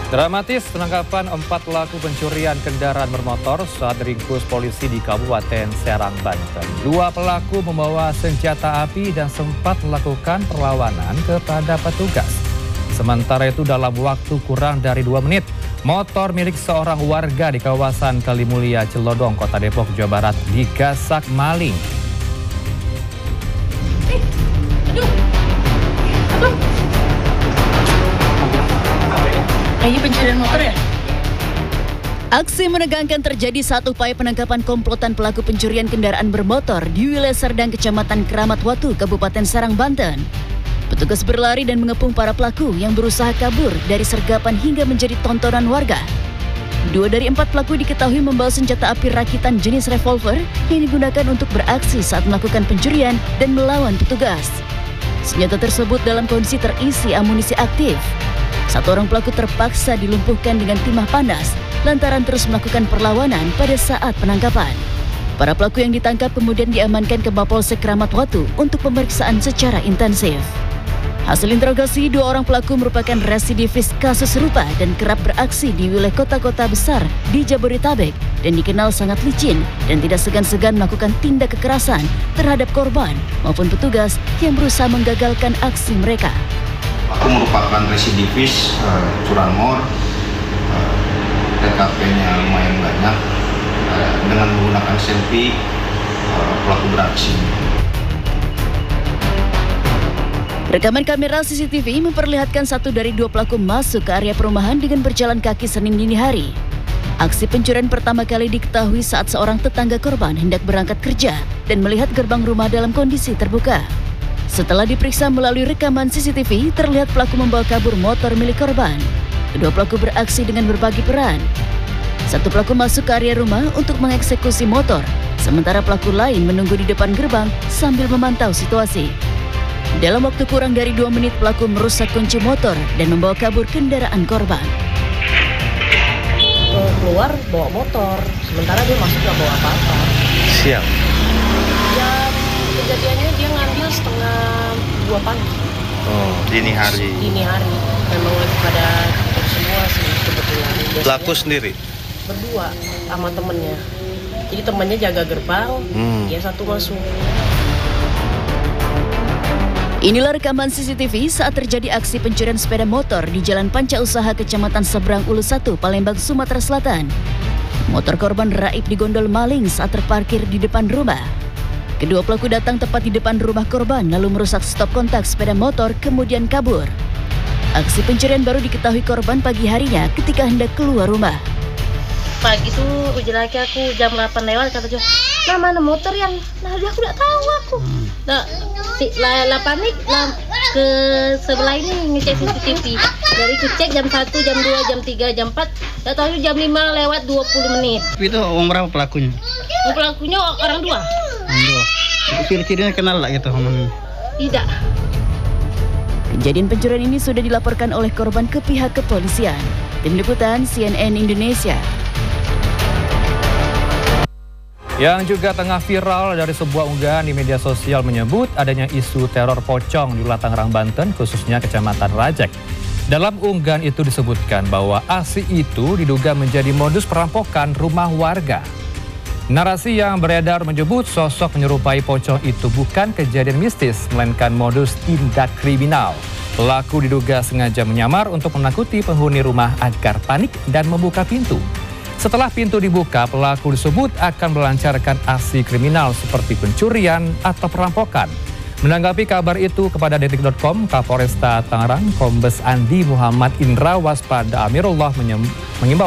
Dramatis penangkapan 4 pelaku pencurian kendaraan bermotor saat diringkus polisi di Kabupaten Serang, Banten. 2 pelaku membawa senjata api dan sempat melakukan perlawanan kepada petugas. Sementara itu dalam waktu kurang dari 2 menit, motor milik seorang warga di kawasan Kalimulia, Celodong, Kota Depok, Jawa Barat digasak maling. Kayaknya pencurian motor ya? Aksi menegangkan terjadi saat upaya penangkapan komplotan pelaku pencurian kendaraan bermotor di wilayah Serdang, Kecamatan Keramat Watu, Kabupaten Serang, Banten. Petugas berlari dan mengepung para pelaku yang berusaha kabur dari sergapan hingga menjadi tontonan warga. 2 dari 4 pelaku diketahui membawa senjata api rakitan jenis revolver yang digunakan untuk beraksi saat melakukan pencurian dan melawan petugas. Senjata tersebut dalam kondisi terisi amunisi aktif. 1 orang pelaku terpaksa dilumpuhkan dengan timah panas lantaran terus melakukan perlawanan pada saat penangkapan. Para pelaku yang ditangkap kemudian diamankan ke Mapolsek Keramat Watu untuk pemeriksaan secara intensif. Hasil interogasi, 2 orang pelaku merupakan residivis kasus serupa dan kerap beraksi di wilayah kota-kota besar di Jabodetabek dan dikenal sangat licin dan tidak segan-segan melakukan tindak kekerasan terhadap korban maupun petugas yang berusaha menggagalkan aksi mereka. Aku merupakan residivis curanmor, TKP-nya lumayan banyak, dengan menggunakan selfie pelaku beraksi. Rekaman kamera CCTV memperlihatkan 1 dari 2 pelaku masuk ke area perumahan dengan berjalan kaki Senin dini hari. Aksi pencurian pertama kali diketahui saat seorang tetangga korban hendak berangkat kerja dan melihat gerbang rumah dalam kondisi terbuka. Setelah diperiksa melalui rekaman CCTV, terlihat pelaku membawa kabur motor milik korban. Kedua pelaku beraksi dengan berbagi peran. 1 pelaku masuk ke area rumah untuk mengeksekusi motor, sementara pelaku lain menunggu di depan gerbang sambil memantau situasi. Dalam waktu kurang dari 2 menit, pelaku merusak kunci motor dan membawa kabur kendaraan korban. Keluar bawa motor, sementara dia masuk gak bawa apa-apa. Siap. Ya, kejadiannya dia ngambil setengah 2 pagi. Oh, dini hari. Dini hari. Memang lagi pada tutup semua sih kebetulan. Pelaku sendiri? Berdua sama temennya. Jadi temennya jaga gerbang, dia 1 masuk. Inilah rekaman CCTV saat terjadi aksi pencurian sepeda motor di Jalan Panca Usaha Kecamatan Seberang Ulu 1, Palembang, Sumatera Selatan. Motor korban raib digondol maling saat terparkir di depan rumah. Kedua pelaku datang tepat di depan rumah korban lalu merusak stop kontak sepeda motor kemudian kabur. Aksi pencurian baru diketahui korban pagi harinya ketika hendak keluar rumah. Pagi tuh uji laki aku jam 8 lewat kata dia, nah mana motor yang, nah dia aku tidak tahu aku. Nah, lah panik lah ke sebelah ini ngecek CCTV. Dari cek jam 1, jam 2, jam 3, jam 4, tidak tahu jam 5 lewat 20 menit. Itu umur berapa pelakunya? Pelakunya orang 2. Ciri-cirinya kenal lah gitu? Tidak. Kejadian pencurian ini sudah dilaporkan oleh korban ke pihak kepolisian. Tim Liputan CNN Indonesia. Yang juga tengah viral dari sebuah unggahan di media sosial menyebut adanya isu teror pocong di wilayah Tangerang, Banten, khususnya Kecamatan Rajek. Dalam unggahan itu disebutkan bahwa aksi itu diduga menjadi modus perampokan rumah warga. Narasi yang beredar menyebut sosok menyerupai pocong itu bukan kejadian mistis, melainkan modus tindak kriminal. Pelaku diduga sengaja menyamar untuk menakuti penghuni rumah agar panik dan membuka pintu. Setelah pintu dibuka, pelaku disebut akan melancarkan aksi kriminal seperti pencurian atau perampokan. Menanggapi kabar itu kepada Detik.com, Kapolresta Tangerang, Kombes Andi Muhammad Indra Waspada Amirullah mengimbau